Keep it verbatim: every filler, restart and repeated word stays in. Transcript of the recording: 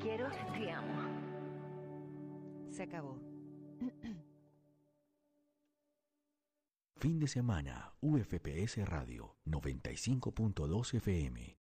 quiero, te amo. Se acabó. Fin de semana, U F P S Radio noventa y cinco punto dos F M.